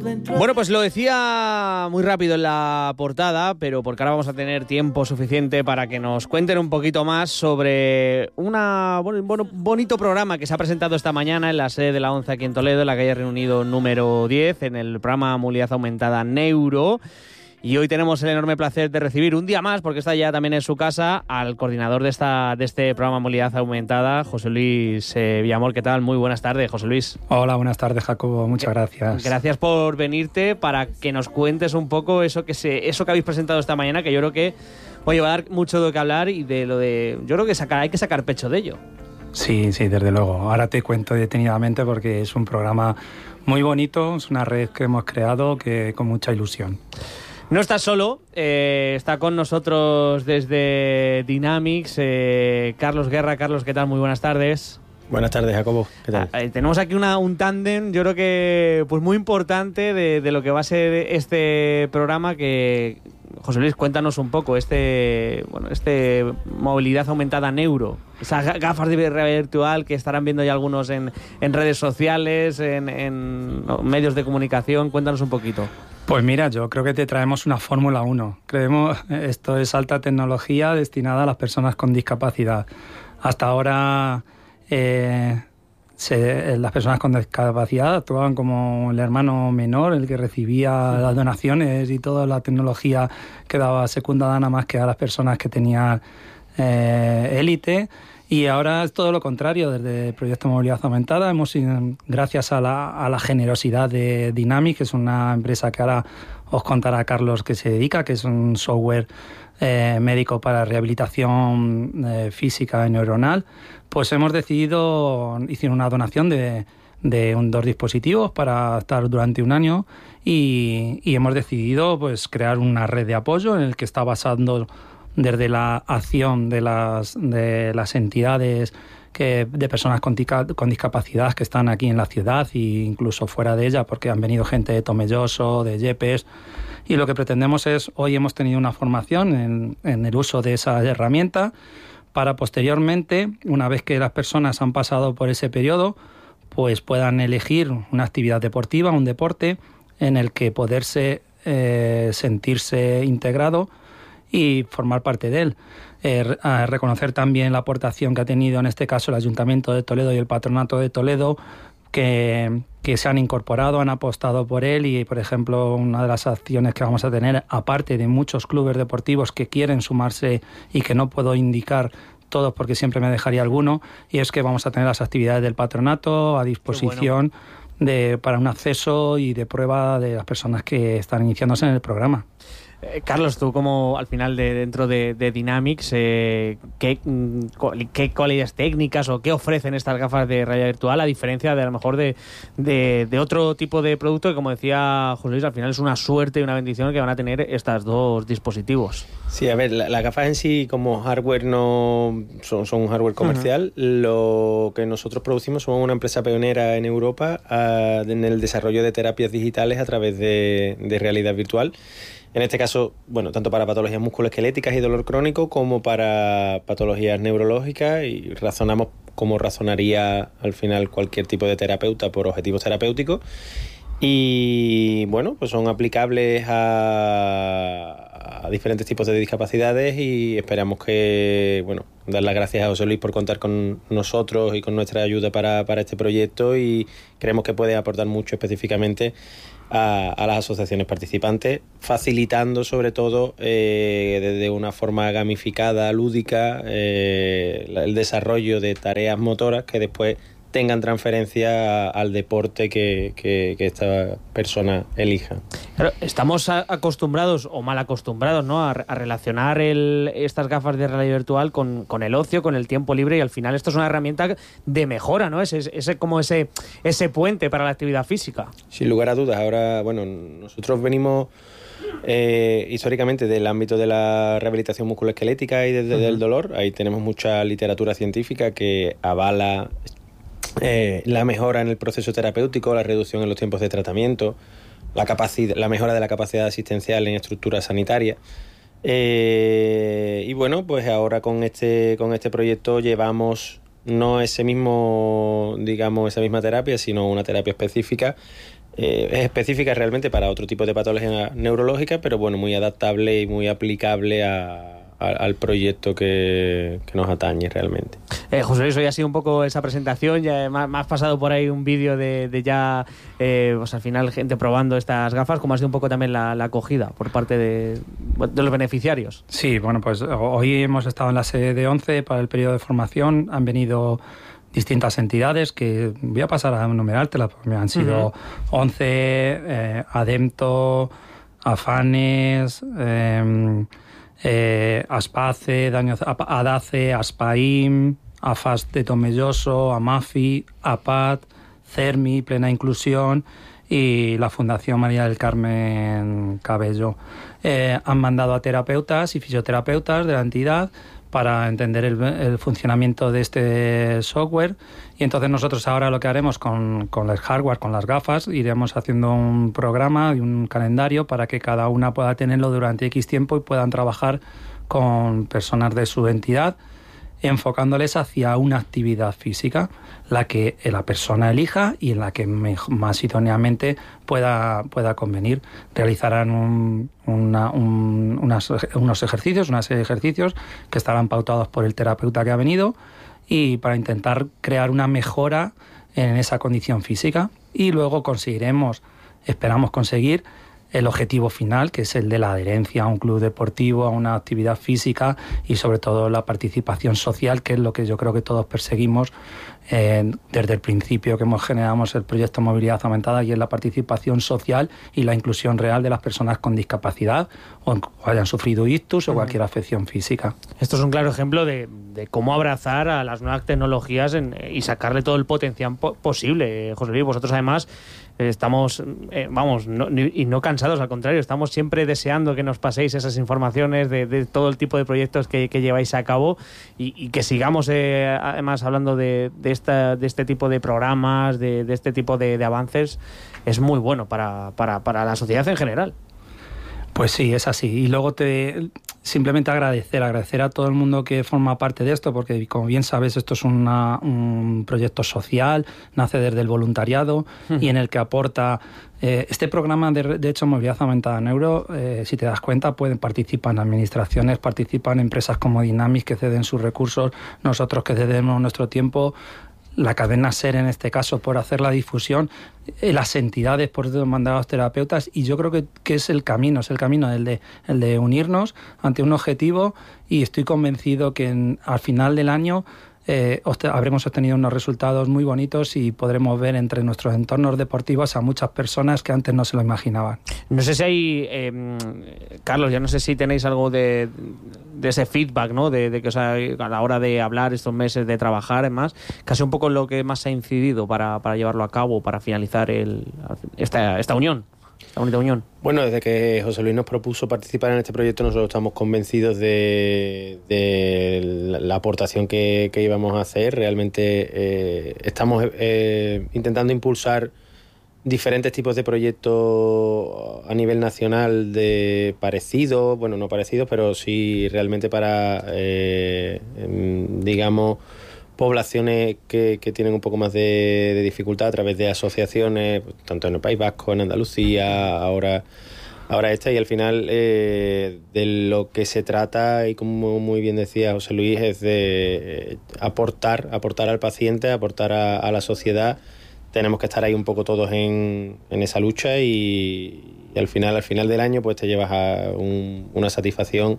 Bueno, pues lo decía muy rápido en la portada, pero porque ahora vamos a tener tiempo suficiente para que nos cuenten un poquito más sobre un bonito programa que se ha presentado esta mañana en la sede de la ONCE aquí en Toledo, en la calle Reino Unido número 10, en el programa Movilidad Aumentada Neuro. Y hoy tenemos el enorme placer de recibir un día más, porque está ya también en su casa, al coordinador de este programa Movilidad Aumentada, José Luis Villamor. ¿Qué tal? Muy buenas tardes, José Luis. Hola, buenas tardes, Jacobo. Muchas gracias. Gracias por venirte para que nos cuentes un poco eso que habéis presentado esta mañana, que yo creo que va a dar mucho de qué hablar y de lo de... Yo creo que hay que sacar pecho de ello. Sí, desde luego. Ahora te cuento detenidamente porque es un programa muy bonito, es una red que hemos creado con mucha ilusión. No estás solo, está con nosotros desde Dynamics Carlos Guerra. Carlos, ¿qué tal? Muy buenas tardes. Buenas tardes, Jacobo. ¿Qué tal? Tenemos aquí un tándem, yo creo que pues muy importante de lo que va a ser este programa. Que José Luis, cuéntanos un poco este Movilidad Aumentada Neuro, esas gafas de realidad virtual que estarán viendo ya algunos en redes sociales, en medios de comunicación. Cuéntanos un poquito. Pues mira, yo creo que te traemos una Fórmula 1. Esto es alta tecnología destinada a las personas con discapacidad. Hasta ahora las personas con discapacidad actuaban como el hermano menor, el que recibía las donaciones y toda la tecnología quedaba secundada nada más que a las personas que tenían élite. Y ahora es todo lo contrario. Desde el proyecto Movilidad Aumentada gracias a la generosidad de Dynamics, que es una empresa que ahora os contará Carlos que se dedica, que es un software médico para rehabilitación física y neuronal, pues hemos decidido, hicieron una donación de 2 dispositivos para estar durante un año y hemos decidido pues crear una red de apoyo en el que está basando desde la acción de las entidades de personas con discapacidad que están aquí en la ciudad e incluso fuera de ella, porque han venido gente de Tomelloso, de Yepes, y lo que pretendemos es, hoy hemos tenido una formación en el uso de esa herramienta para posteriormente, una vez que las personas han pasado por ese periodo, pues puedan elegir una actividad deportiva, un deporte en el que poderse sentirse integrado y formar parte de él. Reconocer también la aportación que ha tenido en este caso el Ayuntamiento de Toledo y el Patronato de Toledo, que se han incorporado, han apostado por él y, por ejemplo, una de las acciones que vamos a tener, aparte de muchos clubes deportivos que quieren sumarse y que no puedo indicar todos porque siempre me dejaría alguno, y es que vamos a tener las actividades del Patronato a disposición para un acceso y de prueba de las personas que están iniciándose en el programa. Carlos, tú como al final dentro de Dynamics, ¿qué cualidades técnicas o qué ofrecen estas gafas de realidad virtual a diferencia de a lo mejor de otro tipo de producto que, como decía José Luis, al final es una suerte y una bendición que van a tener estos 2 dispositivos? Sí, a ver, las gafas en sí como hardware no son un hardware comercial. Lo que nosotros producimos somos una empresa pionera en Europa en el desarrollo de terapias digitales a través de realidad virtual. En este caso, bueno, tanto para patologías musculoesqueléticas y dolor crónico como para patologías neurológicas, y razonamos como razonaría al final cualquier tipo de terapeuta por objetivos terapéuticos. Y bueno, pues son aplicables a diferentes tipos de discapacidades y esperamos que, bueno, dar las gracias a José Luis por contar con nosotros y con nuestra ayuda para este proyecto, y creemos que puede aportar mucho específicamente a las asociaciones participantes, facilitando sobre todo desde una forma gamificada, lúdica, el desarrollo de tareas motoras que después tengan transferencia al deporte que esta persona elija. Pero estamos acostumbrados o mal acostumbrados, ¿no?, a relacionar estas gafas de realidad virtual con el ocio, con el tiempo libre, y al final esto es una herramienta de mejora, ¿no? Ese puente para la actividad física. Sin lugar a dudas. Ahora, bueno, nosotros venimos históricamente del ámbito de la rehabilitación musculoesquelética y del dolor. Ahí tenemos mucha literatura científica que avala la mejora en el proceso terapéutico, la reducción en los tiempos de tratamiento, la mejora de la capacidad asistencial en estructuras sanitarias. Y bueno, pues ahora con este proyecto llevamos no esa misma terapia, sino una terapia específica es específica realmente para otro tipo de patología neurológica, pero bueno, muy adaptable y muy aplicable al proyecto que nos atañe realmente. José Luis, hoy ha sido un poco esa presentación, ya me has pasado por ahí un vídeo de ya, pues al final gente probando estas gafas. ¿Cómo ha sido un poco también la acogida por parte de los beneficiarios? Sí, bueno, pues hoy hemos estado en la sede de ONCE para el periodo de formación, han venido distintas entidades que voy a pasar a enumerártelas, porque han sido ONCE, ADEMTO, AFANES, ASPACE, ADACE, ASPAIM, AFAS de Tomelloso, AMAFI, APAD, CERMI, Plena Inclusión y la Fundación María del Carmen Cabello. Han mandado a terapeutas y fisioterapeutas de la entidad para entender el funcionamiento de este software, y entonces nosotros ahora lo que haremos con el hardware, con las gafas, iremos haciendo un programa y un calendario para que cada una pueda tenerlo durante X tiempo y puedan trabajar con personas de su entidad, enfocándoles hacia una actividad física, la que la persona elija y en la que más idóneamente pueda convenir. Realizarán unos ejercicios, una serie de ejercicios que estarán pautados por el terapeuta que ha venido, y para intentar crear una mejora en esa condición física, y luego esperamos conseguir el objetivo final, que es el de la adherencia a un club deportivo, a una actividad física, y sobre todo la participación social, que es lo que yo creo que todos perseguimos desde el principio que generamos el proyecto Movilidad Aumentada, y es la participación social y la inclusión real de las personas con discapacidad o hayan sufrido ictus o cualquier afección física. Esto es un claro ejemplo de cómo abrazar a las nuevas tecnologías y sacarle todo el potencial posible. José Luis, vosotros además estamos, no cansados, al contrario, estamos siempre deseando que nos paséis esas informaciones de todo el tipo de proyectos que lleváis a cabo, y que sigamos además hablando de este tipo de programas, de este tipo de avances. Es muy bueno para la sociedad en general. Pues sí, es así. Y luego simplemente agradecer a todo el mundo que forma parte de esto, porque como bien sabes, esto es un proyecto social, nace desde el voluntariado y en el que aporta este programa de hecho Movilidad Aumentada Neuro. Si te das cuenta, participan administraciones, participan empresas como Dynamics que ceden sus recursos, nosotros que cedemos nuestro tiempo, la cadena SER en este caso por hacer la difusión, las entidades por mandar a los terapeutas, y yo creo que es el camino el de unirnos ante un objetivo, y estoy convencido que al final del año habremos obtenido unos resultados muy bonitos y podremos ver entre nuestros entornos deportivos a muchas personas que antes no se lo imaginaban. No sé si hay, Carlos, ya no sé si tenéis algo de ese feedback, ¿no? De que, o sea, a la hora de hablar estos meses, de trabajar, además, casi un poco lo que más ha incidido para llevarlo a cabo, para finalizar esta unión. La bonita unión. Bueno, desde que José Luis nos propuso participar en este proyecto, nosotros estamos convencidos de la aportación que íbamos a hacer. Realmente estamos intentando impulsar diferentes tipos de proyectos a nivel nacional no parecidos, pero sí realmente para, digamos, poblaciones que tienen un poco más de dificultad a través de asociaciones, tanto en el País Vasco, en Andalucía, ahora esta, y al final de lo que se trata, y como muy bien decía José Luis, es de aportar al paciente, aportar a la sociedad. Tenemos que estar ahí un poco todos en esa lucha, y al final del año pues te llevas a una satisfacción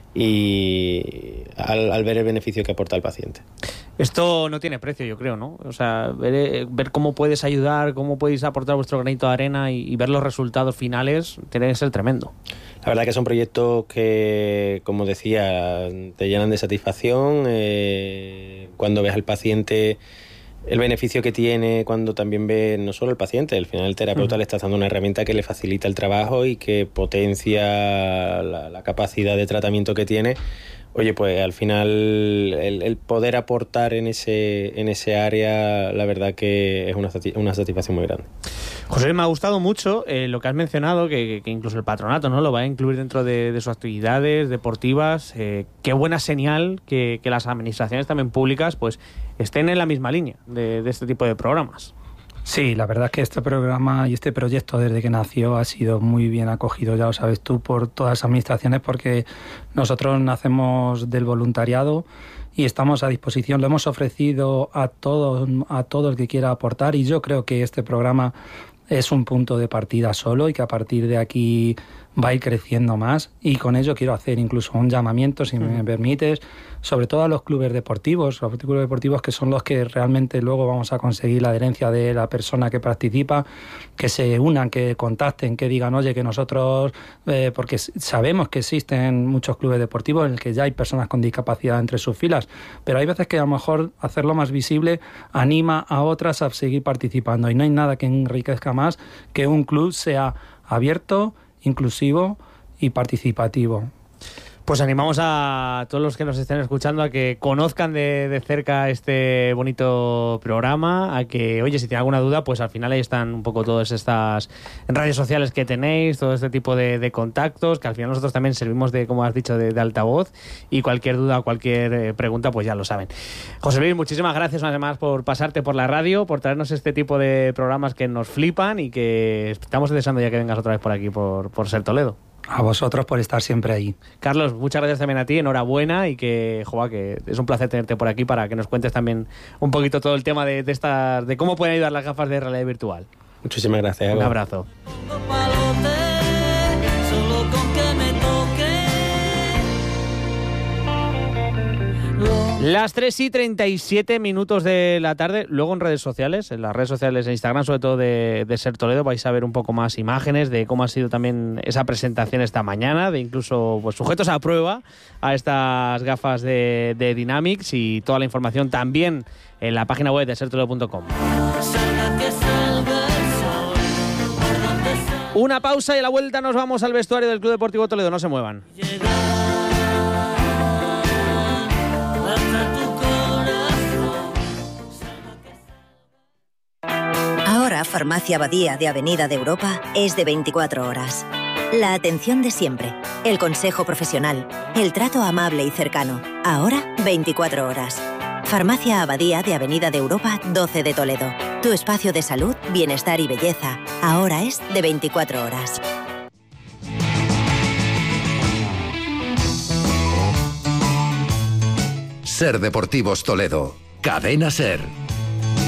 y al ver el beneficio que aporta al paciente. Esto no tiene precio, yo creo, ¿no? O sea, ver cómo puedes ayudar, cómo podéis aportar vuestro granito de arena y ver los resultados finales tiene que ser tremendo. La verdad que son proyectos que, como decía, te llenan de satisfacción. Cuando ves al paciente, el beneficio que tiene, cuando también ve no solo el paciente, al final el terapeuta le está dando una herramienta que le facilita el trabajo y que potencia la capacidad de tratamiento que tiene. Oye, pues al final el poder aportar en ese área, la verdad que es una satisfacción muy grande. José, me ha gustado mucho lo que has mencionado, que incluso el patronato, ¿no?, lo va a incluir dentro de sus actividades deportivas. Qué buena señal que las administraciones también públicas pues estén en la misma línea de este tipo de programas. Sí, la verdad es que este programa y este proyecto desde que nació ha sido muy bien acogido, ya lo sabes tú, por todas las administraciones, porque nosotros nacemos del voluntariado y estamos a disposición. Lo hemos ofrecido a todo el que quiera aportar, y yo creo que este programa es un punto de partida solo y que a partir de aquí va a ir creciendo más, y con ello quiero hacer incluso un llamamiento, si me permites, sobre todo a los clubes deportivos, que son los que realmente luego vamos a conseguir la adherencia de la persona que participa, que se unan, que contacten, que digan, oye, que nosotros, porque sabemos que existen muchos clubes deportivos en el que ya hay personas con discapacidad entre sus filas, pero hay veces que a lo mejor hacerlo más visible anima a otras a seguir participando, y no hay nada que enriquezca más que un club sea abierto, inclusivo y participativo. Pues animamos a todos los que nos estén escuchando a que conozcan de cerca este bonito programa, a que, oye, si tienen alguna duda, pues al final ahí están un poco todas estas redes sociales que tenéis, todo este tipo de contactos, que al final nosotros también servimos de, como has dicho, de altavoz, y cualquier duda o cualquier pregunta, pues ya lo saben. José Luis, muchísimas gracias una vez más por pasarte por la radio, por traernos este tipo de programas que nos flipan y que estamos deseando ya que vengas otra vez por aquí, por Ser Toledo. A vosotros por estar siempre ahí. Carlos, muchas gracias también a ti, enhorabuena, y que es un placer tenerte por aquí para que nos cuentes también un poquito todo el tema de cómo pueden ayudar las gafas de realidad virtual. Muchísimas gracias. Un abrazo. Las 3:37 de la tarde. Luego en redes sociales, en las redes sociales, en Instagram, sobre todo de Ser Toledo, vais a ver un poco más imágenes de cómo ha sido también esa presentación esta mañana, de incluso pues sujetos a prueba a estas gafas de Dynamics, y toda la información también en la página web de sertoledo.com. Una pausa y a la vuelta nos vamos al vestuario del Club Deportivo Toledo. No se muevan. Ahora, Farmacia Abadía de Avenida de Europa es de 24 horas. La atención de siempre, el consejo profesional, el trato amable y cercano. Ahora, 24 horas. Farmacia Abadía de Avenida de Europa 12 de Toledo. Tu espacio de salud, bienestar y belleza. Ahora es de 24 horas. Ser Deportivos Toledo. Cadena Ser.